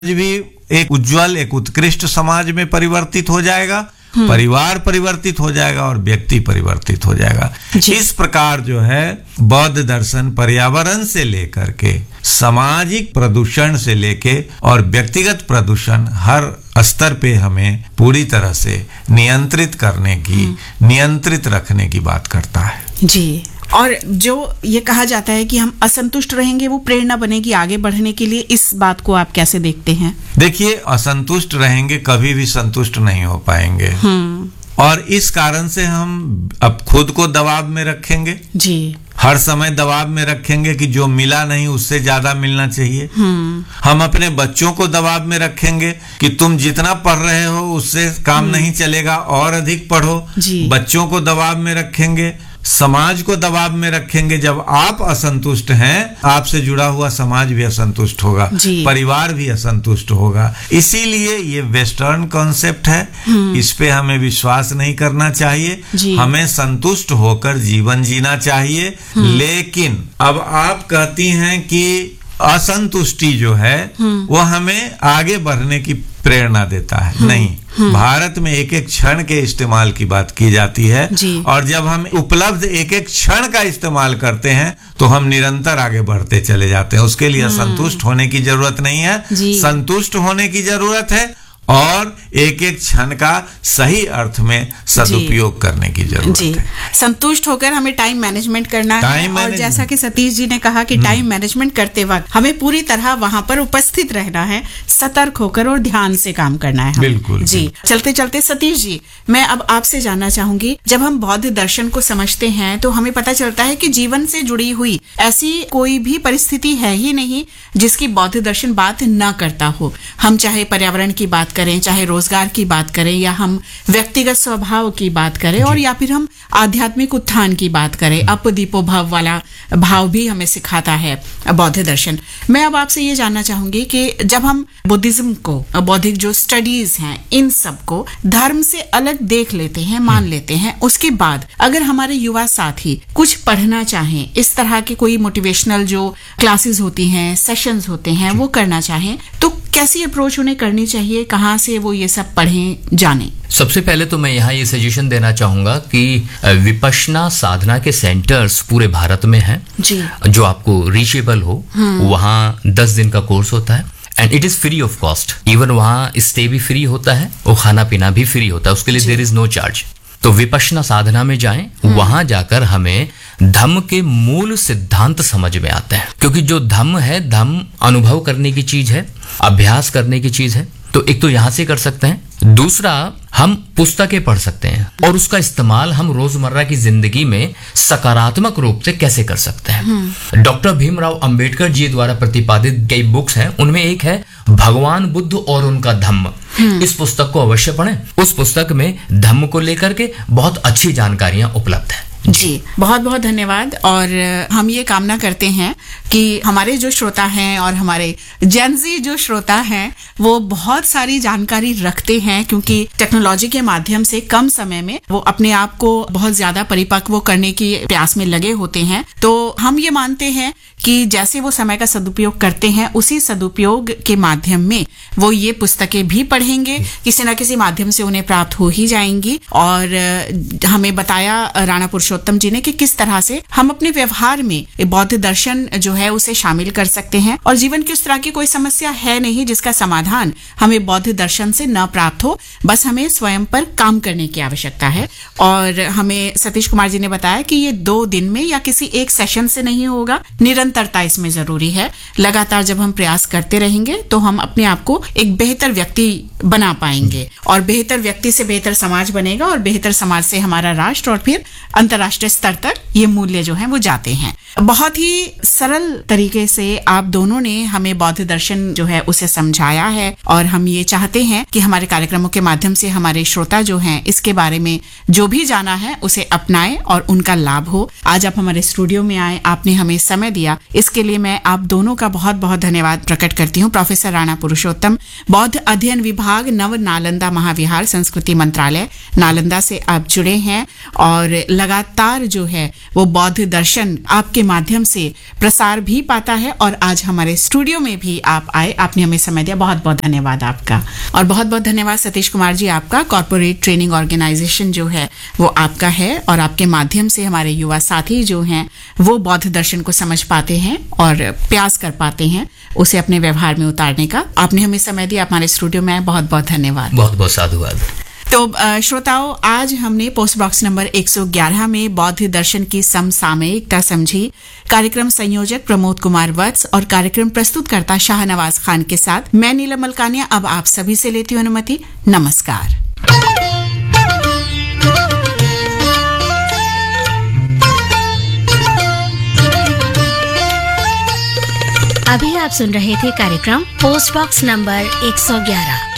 भी एक उज्जवल, एक उत्कृष्ट समाज में परिवर्तित हो जाएगा, परिवार परिवर्तित हो जाएगा और व्यक्ति परिवर्तित हो जाएगा। इस प्रकार जो है बौद्ध दर्शन पर्यावरण से लेकर के सामाजिक प्रदूषण से लेके और व्यक्तिगत प्रदूषण हर स्तर पे हमें पूरी तरह से नियंत्रित करने की, नियंत्रित रखने की बात करता है। जी, और जो ये कहा जाता है कि हम असंतुष्ट रहेंगे वो प्रेरणा बनेगी आगे बढ़ने के लिए, इस बात को आप कैसे देखते हैं? देखिए, असंतुष्ट रहेंगे कभी भी संतुष्ट नहीं हो पाएंगे और इस कारण से हम अब खुद को दबाव में रखेंगे। जी, हर समय दबाव में रखेंगे कि जो मिला नहीं उससे ज्यादा मिलना चाहिए। हम अपने बच्चों को दबाव में रखेंगे कि तुम जितना पढ़ रहे हो उससे काम नहीं चलेगा, और अधिक पढ़ो। बच्चों को दबाव में रखेंगे, समाज को दबाव में रखेंगे। जब आप असंतुष्ट हैं, आपसे जुड़ा हुआ समाज भी असंतुष्ट होगा, परिवार भी असंतुष्ट होगा। इसीलिए ये वेस्टर्न कॉन्सेप्ट है, इस पे हमें विश्वास नहीं करना चाहिए। हमें संतुष्ट होकर जीवन जीना चाहिए। लेकिन अब आप कहती हैं कि असंतुष्टि जो है वो हमें आगे बढ़ने की प्रेरणा देता है। नहीं, भारत में एक एक क्षण के इस्तेमाल की बात की जाती है और जब हम उपलब्ध एक एक क्षण का इस्तेमाल करते हैं तो हम निरंतर आगे बढ़ते चले जाते हैं। उसके लिए संतुष्ट होने की जरूरत नहीं है, संतुष्ट होने की जरूरत है और एक एक क्षण का सही अर्थ में सदुपयोग करने की जरूरत है। संतुष्ट होकर हमें टाइम मैनेजमेंट करना है और जैसा कि सतीश जी ने कहा कि टाइम मैनेजमेंट करते वक्त हमें पूरी तरह वहां पर उपस्थित रहना है, सतर्क होकर और ध्यान से काम करना है। बिल्कुल जी। चलते चलते सतीश जी, मैं अब आपसे जानना चाहूंगी, जब हम बौद्ध दर्शन को समझते हैं तो हमें पता चलता है कि जीवन से जुड़ी हुई ऐसी कोई भी परिस्थिति है ही नहीं जिसकी बौद्ध दर्शन बात न करता हो। हम चाहे पर्यावरण की बात करें, चाहे रोजगार की बात करें, या हम व्यक्तिगत स्वभाव की बात करें, और या फिर हम आध्यात्मिक उत्थान की बात करें, अप दीपो भव वाला भाव भी हमें सिखाता है बौद्ध दर्शन। मैं अब आपसे ये जानना चाहूंगी कि जब हम बुद्धिज्म को, बौद्धिक जो स्टडीज हैं, इन सब को धर्म से अलग देख लेते हैं, मान लेते हैं, उसके बाद अगर हमारे युवा साथी कुछ पढ़ना चाहें, इस तरह की कोई मोटिवेशनल जो क्लासेस होती हैं, सेशंस होते हैं, वो करना चाहें, तो कैसी अप्रोच उन्हें करनी चाहिए? कहाँ से वो ये सब पढ़ें, जानें? सबसे पहले तो मैं यहाँ ये सजेशन देना चाहूंगा कि विपश्यना साधना के सेंटर्स पूरे भारत में हैं, जो आपको रीचेबल हो। वहाँ 10 दिन का कोर्स होता है and it is free of cost. Even वहाँ स्टे भी फ्री होता है और खाना पीना भी फ्री होता है, उसके लिए देयर इज नो चार्ज। तो विपश्यना साधना में जाएं, वहां जाकर हमें धम्म के मूल सिद्धांत समझ में आते हैं, क्योंकि जो धम्म है, धम्म अनुभव करने की चीज है, अभ्यास करने की चीज है। तो एक तो यहां से कर सकते हैं, दूसरा हम पुस्तकें पढ़ सकते हैं और उसका इस्तेमाल हम रोजमर्रा की जिंदगी में सकारात्मक रूप से कैसे कर सकते हैं। डॉक्टर भीमराव अंबेडकर जी द्वारा प्रतिपादित कई बुक्स हैं, उनमें एक है भगवान बुद्ध और उनका धम्म। इस पुस्तक को अवश्य पढ़ें। उस पुस्तक में धम्म को लेकर के बहुत अच्छी जानकारियां उपलब्ध हैं। जी, बहुत बहुत धन्यवाद। और हम ये कामना करते हैं कि हमारे जो श्रोता हैं और हमारे जेनजी जो श्रोता हैं वो बहुत सारी जानकारी रखते हैं, क्योंकि टेक्नोलॉजी के माध्यम से कम समय में वो अपने आप को बहुत ज्यादा परिपक्व करने की प्रयास में लगे होते हैं। तो हम ये मानते हैं कि जैसे वो समय का सदुपयोग करते हैं, उसी सदुपयोग के माध्यम में वो ये पुस्तकें भी पढ़ेंगे, किसी न किसी माध्यम से उन्हें प्राप्त हो ही जाएंगी। और हमें बताया राणा पुरुषोत्तम जी ने कि किस तरह से हम अपने व्यवहार में बौद्ध दर्शन जो है उसे शामिल कर सकते हैं, और जीवन की उस तरह की कोई समस्या है नहीं जिसका समाधान हमें बौद्ध दर्शन से न प्राप्त हो। बस हमें स्वयं पर काम करने की आवश्यकता है। और हमें सतीश कुमार जी ने बताया कि ये 2 दिन में या किसी एक सेशन से नहीं होगा, निरंतरता इसमें जरूरी है। लगातार जब हम प्रयास करते रहेंगे तो हम अपने आप को एक बेहतर व्यक्ति बना पाएंगे, और बेहतर व्यक्ति से बेहतर समाज बनेगा, और बेहतर समाज से हमारा राष्ट्र और फिर अंतर्राष्ट्रीय स्तर तक ये मूल्य जो हैं वो जाते हैं। बहुत ही सरल तरीके से आप दोनों ने हमें बौद्ध दर्शन जो है उसे समझाया है, और हम ये चाहते हैं कि हमारे कार्यक्रमों के माध्यम से हमारे श्रोता जो हैं इसके बारे में जो भी जाना है उसे अपनाएं और उनका लाभ हो। आज आप हमारे स्टूडियो में आए, आपने हमें समय दिया, इसके लिए मैं आप दोनों का बहुत बहुत धन्यवाद प्रकट करती हूँ। प्रोफेसर राणा पुरुषोत्तम, बौद्ध अध्ययन विभाग, नव नालंदा महाविहार, संस्कृति मंत्रालय, नालंदा से आप जुड़े हैं और लगातार जो है वो बौद्ध दर्शन आपके माध्यम से प्रसार भी पाता है और आज हमारे स्टूडियो में भी आप आए, आपने हमें समय दिया, बहुत बहुत धन्यवाद आपका। और बहुत बहुत धन्यवाद सतीश कुमार जी आपका। कॉर्पोरेट ट्रेनिंग ऑर्गेनाइजेशन जो है वो आपका है और आपके माध्यम से हमारे युवा साथी जो हैं वो बौद्ध दर्शन को समझ पाते हैं और प्रयास कर पाते हैं उसे अपने व्यवहार में उतारने का। आपने हमें समय दिया, हमारे स्टूडियो में, बहुत बहुत धन्यवाद। बहुत बहुत साधुवाद। तो श्रोताओं, आज हमने पोस्ट बॉक्स नंबर 111 में बौद्ध दर्शन की समसामयिकता समझी। कार्यक्रम संयोजक प्रमोद कुमार वत्स और कार्यक्रम प्रस्तुतकर्ता शाहनवाज खान के साथ मैं नीलम मलकानिया अब आप सभी से लेती हूँ अनुमति। नमस्कार। अभी आप सुन रहे थे कार्यक्रम पोस्ट बॉक्स नंबर 111।